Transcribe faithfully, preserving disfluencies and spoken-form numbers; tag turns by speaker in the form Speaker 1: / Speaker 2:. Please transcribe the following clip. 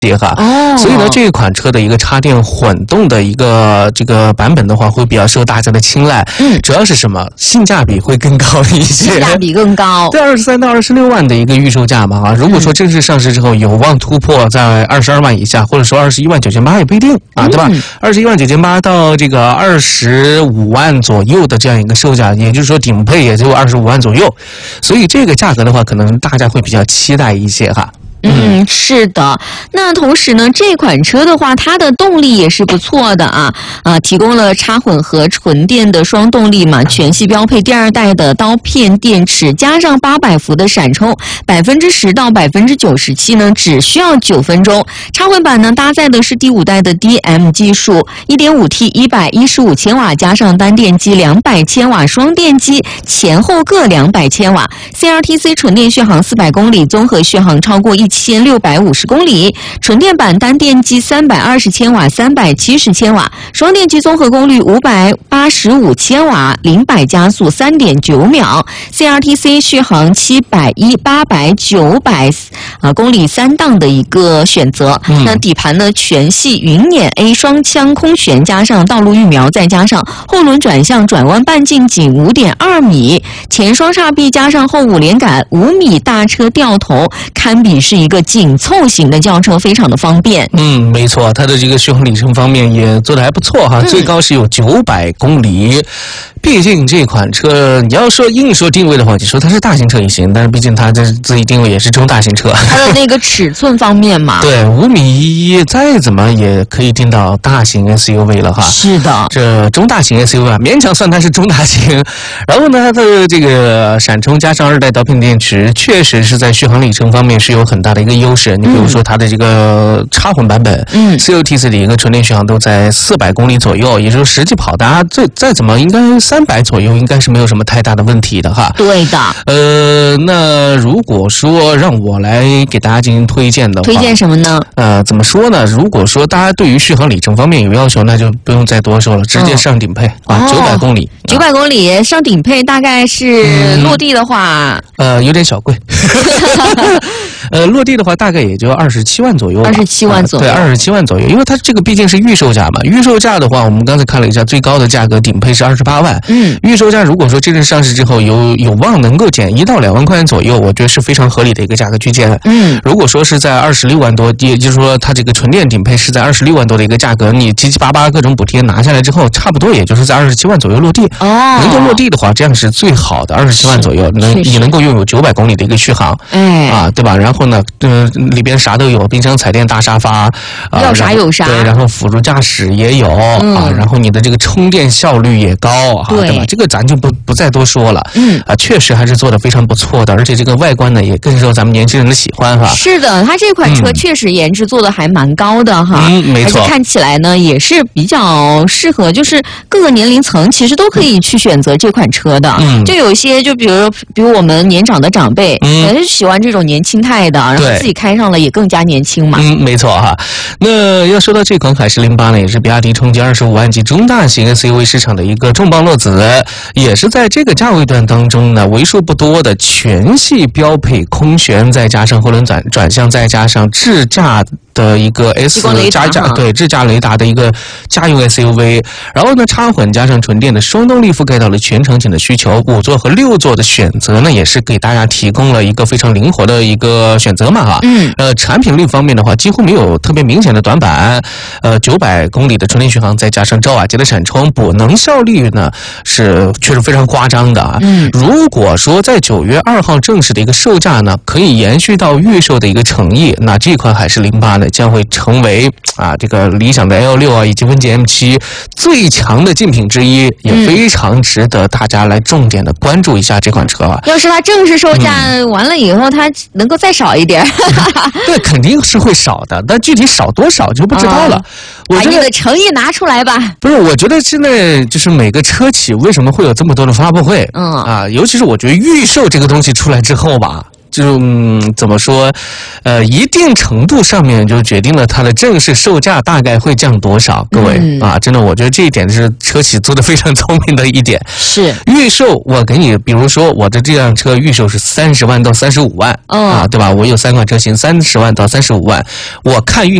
Speaker 1: 些哈。哦，所以呢，这一款车的一个插电混动的一个这个版本的话，会比较受大家的青睐。嗯，主要是什么？性价比会更高一些。
Speaker 2: 性价比更高。
Speaker 1: 在二十三到二十六万的一个预售价嘛啊，如果说正式上市之后有望突破在二十二万以下，或者说二十一万九千八也不一定啊，对吧？二十一万九千八到这个二十五万左右的这样一个售价，也就是说顶配也就二十五万左右，所以这个价格的话，可能大家会比较期待一些哈。
Speaker 2: 嗯，是的。那同时呢，这款车的话，它的动力也是不错的啊，啊，提供了插混和纯电的双动力嘛，全系标配第二代的刀片电池，加上八百伏的闪充，百分之十到百分之九十七呢，只需要九分钟。插混版呢，搭载的是第五代的 D M 技术， 一点五 T 一百一十五千瓦，加上单电机两百千瓦，双电机前后各两百千瓦 ，C R T C 纯电续航四百公里，综合续航超过一千六百五十公里，纯电版单电机三百二十千瓦，三百七十千瓦，双电机综合功率五百八十五千瓦，零百加速三点九秒 ，C R T C 续航七百一、八百、九百啊公里三档的一个选择。嗯、那底盘呢，全系云辇 A 双腔空悬，加上道路预瞄，再加上后轮转向转弯半径仅五点二米，前双叉臂加上后五连杆，五米大车掉头，堪比是一个紧凑型的轿车，非常的方便。
Speaker 1: 嗯，没错，它的这个续航里程方面也做得还不错哈，嗯、最高是有九百公里。毕竟这款车，你要说硬说定位的话，你说它是大型车也行，但是毕竟它这自己定位也是中大型车。
Speaker 2: 它的那个尺寸方面嘛，
Speaker 1: 对，五米一，再怎么也可以定到大型 S U V 了哈。
Speaker 2: 是的，
Speaker 1: 这中大型 S U V 啊，勉强算它是中大型。然后呢，它的这个闪充加上二代刀片电池，确实是在续航里程方面是有很大的一个优势。你比如说它的这个插混版本，嗯 ，C O T C 的一个纯电续航都在四百公里左右，也就是实际跑达最再怎么应该三百左右，应该是没有什么太大的问题的哈。
Speaker 2: 对的。
Speaker 1: 呃，那如果说让我来给大家进行推荐的话，
Speaker 2: 推荐什么呢？
Speaker 1: 呃，怎么说呢？如果说大家对于续航里程方面有要求，那就不用再多说了，直接上顶配、哦、啊，九百公里，
Speaker 2: 九百公里上顶配大概是落地的话，
Speaker 1: 嗯、呃，有点小贵。呃，落地的话大概也就二十七万左右，
Speaker 2: 二十七万左右，
Speaker 1: 啊、对，二十七万左右，因为它这个毕竟是预售价嘛。预售价的话，我们刚才看了一下，最高的价格顶配是二十八万，嗯，预售价如果说真正上市之后有有望能够减一到两万块钱左右，我觉得是非常合理的一个价格区间。嗯，如果说是在二十六万多，也就是说它这个纯电顶配是在二十六万多的一个价格，你七七八八各种补贴拿下来之后，差不多也就是在二十七万左右落地。哦，能够落地的话，这样是最好的，二十七万左右能你能够拥有九百公里的一个续航，哎啊，对吧？然后呢，嗯、呃，里边啥都有，冰箱、彩电、大沙发，
Speaker 2: 啊、要啥有啥。
Speaker 1: 对，然后辅助驾驶也有、嗯、啊，然后你的这个充电效率也高啊，对, 对吧？这个咱就不不再多说了。嗯啊，确实还是做得非常不错的，而且这个外观呢也更受咱们年轻人的喜欢哈。
Speaker 2: 是的，它这款车确实颜值做得还蛮高的哈，
Speaker 1: 嗯，没错。
Speaker 2: 而且看起来呢也是比较适合，就是各个年龄层其实都可以去选择这款车的。嗯，就有一些就比如比如我们年长的长辈，嗯，也是喜欢这种年轻态的，然后自己开上了也更加年轻嘛。
Speaker 1: 嗯，没错哈。那要说到这款凯仕零八呢，也是比亚迪冲击二十五万级中大型 S U V 市场的一个重磅落子，也是在这个价位段当中呢，为数不多的全系标配空悬，再加上后轮转转向，再加上智驾的一个 S 加加对智驾雷达的一个家用 S U V， 然后呢插混加上纯电的双动力覆盖到了全场景的需求，五座和六座的选择呢也是给大家提供了一个非常灵活的一个选择嘛哈。嗯，呃产品力方面的话几乎没有特别明显的短板，呃九百公里的纯电续航，再加上兆瓦级的闪充，补能效率呢是确实非常夸张的啊。嗯，如果说在九月二号正式的一个售价呢可以延续到预售的一个诚意，那这款海仕零八呢将会成为啊这个理想的 L 六 啊以及文杰 M 七 最强的竞品之一，也非常值得大家来重点的关注一下这款车啊。
Speaker 2: 要是它正式售价、嗯、完了以后，它能够再少一点，
Speaker 1: 对，肯定是会少的，但具体少多少就不知道了。哦、
Speaker 2: 我觉得把你的诚意拿出来吧。
Speaker 1: 不是，我觉得现在就是每个车企为什么会有这么多的发布会？嗯啊，尤其是我觉得预售这个东西出来之后吧。 就、嗯、怎么说，呃，一定程度上面就决定了它的正式售价大概会降多少。各位、嗯、啊，真的，我觉得这一点是车企做的非常聪明的一点。
Speaker 2: 是
Speaker 1: 预售，我给你，比如说我的这辆车预售是三十万到三十五万、哦、啊，对吧？我有三款车型，三十万到三十五万，我看预